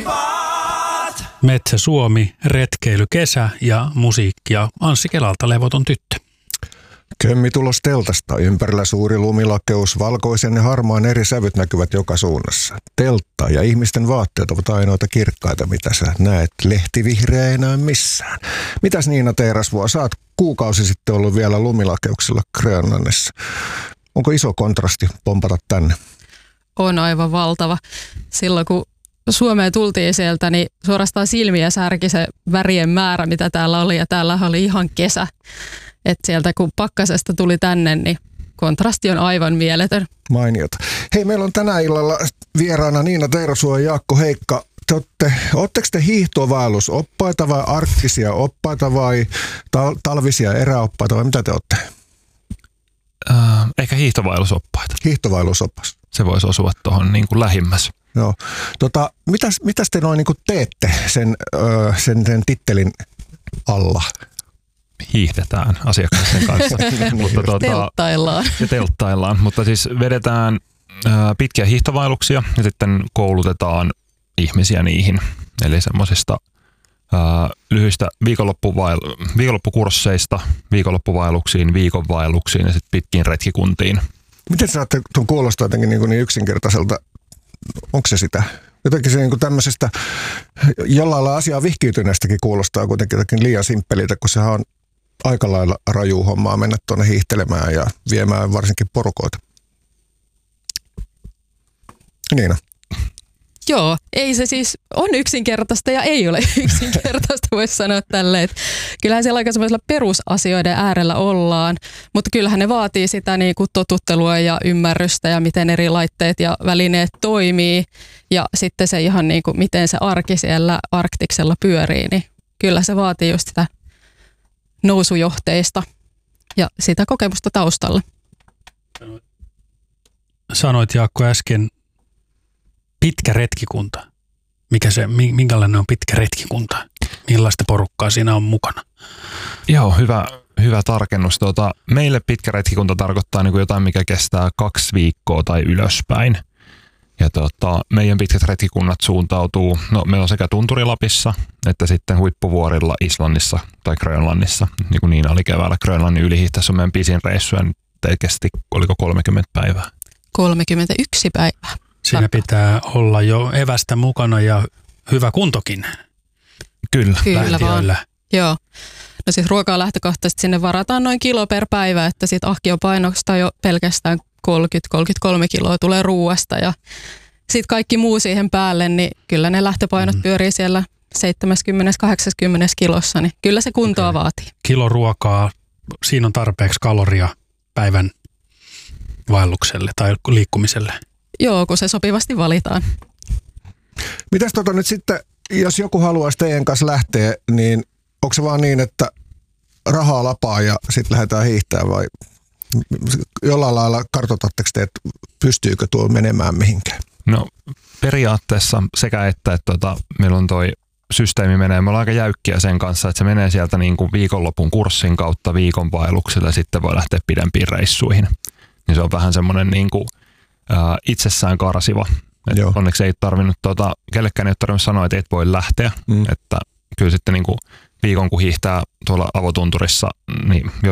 Metsä Suomi, retkeily, kesä ja musiikkia. Anssi Kelalta Levoton tyttö. Kömmi tulos teltasta. Ympärillä suuri lumilakeus, valkoisen ja harmaan eri sävyt näkyvät joka suunnassa. Teltta ja ihmisten vaatteet ovat ainoita kirkkaita, mitä sä näet. Lehtivihreä ei näy missään. Mitäs Niina Teerasvuo, sä oot kuukausi sitten ollut vielä lumilakeuksilla Grönlannissa. Onko iso kontrasti pompata tänne? On aivan valtava. Silloin kun Suomeen tultiin sieltä, niin suorastaan silmiä särki se värien määrä, mitä täällä oli. Ja täällä oli ihan kesä. Että sieltä kun pakkasesta tuli tänne, niin kontrasti on aivan mieletön. Mainiota. Hei, meillä on tänä illalla vieraana Niina Teerasvuo ja Jaakko Heikka. Oletteko te hiihtovaellusoppaita vai arktisia oppaita vai talvisia eräoppaita vai mitä te olette? Ehkä hiihtovaellusoppaita. Hiihtovaellusoppas. Se voisi osua tuohon niin kuin lähimmäs. Joo. Mitäs te noin niin kuin teette sen tittelin alla? Hiihdetään asiakkaiden kanssa. Mutta telttaillaan. Ja telttaillaan, mutta siis vedetään pitkiä hiihtovaelluksia ja sitten koulutetaan ihmisiä niihin. Eli semmoisista lyhyistä viikonloppukursseista, viikonloppuvaelluksiin, viikonvaelluksiin ja sitten pitkiin retkikuntiin. Miten saatte, tuon kuulostaa jotenkin niin yksinkertaiselta, onko se sitä? Jotenkin se niin tämmöisestä jollain lailla asiaa vihkiytyneestäkin kuulostaa kuitenkin jotenkin liian simppeliltä, kun sehän on aika lailla rajuu hommaa mennä tuonne hiihtelemään ja viemään varsinkin porukoita. Niina. Joo, ei se siis on yksinkertaista ja ei ole yksinkertaista, voisi sanoa tälleen. Kyllähän siellä aika semmoisilla perusasioiden äärellä ollaan, mutta kyllähän ne vaatii sitä niin kuin totuttelua ja ymmärrystä ja miten eri laitteet ja välineet toimii. Ja sitten se ihan niin kuin miten se arki siellä Arktiksella pyörii, niin kyllä se vaatii just sitä nousujohteista ja sitä kokemusta taustalla. Sanoit Jaakko äsken pitkä retkikunta. Minkälainen on pitkä retkikunta? Millaista porukkaa siinä on mukana? Joo, hyvä tarkennus. Meille pitkä retkikunta tarkoittaa niin kuin jotain, mikä kestää 2 viikkoa tai ylöspäin. Ja meidän pitkät retkikunnat suuntautuu, meillä on sekä Tunturilapissa että sitten huippuvuorilla Islannissa tai Grönlannissa. Niin kuin Niina oli keväällä Grönlannin ylihiihtässä on meidän pisin reissu ja kesti, oliko 30 päivää? 31 päivää. Siinä pitää olla jo evästä mukana ja hyvä kuntokin. Kyllä vaan. Joo. No siis ruokaa lähtökohtaisesti sinne varataan noin kilo per päivä, että sit ahkiopainoksesta jo pelkästään 30-33 kiloa tulee ruuasta ja sitten kaikki muu siihen päälle, niin kyllä ne lähtöpainot pyörii siellä 70-80 kilossa, niin kyllä se kuntoa vaatii. Kilo ruokaa, siinä on tarpeeksi kaloria päivän vaellukselle tai liikkumiselle. Joo, kun se sopivasti valitaan. Mitäs nyt sitten, jos joku haluaisi teidän kanssa lähteä, niin onko se vaan niin, että rahaa lapaa ja sitten lähdetään hiihtämään vai jollain lailla kartoitatteko te, että pystyykö tuo menemään mihinkään? No periaatteessa sekä että meillä on toi systeemi menee, me ollaan aika jäykkiä sen kanssa, että se menee sieltä niin kuin viikonlopun kurssin kautta viikonvaellukselle ja sitten voi lähteä pidempiin reissuihin. Niin se on vähän semmoinen niin kuin itsessään karsiva. Onneksi ei tarvinnut, kellekään ei ole tarvinnut sanoa, että et voi lähteä. Että kyllä sitten niin kuin viikon kun hiihtää tuolla avotunturissa, niin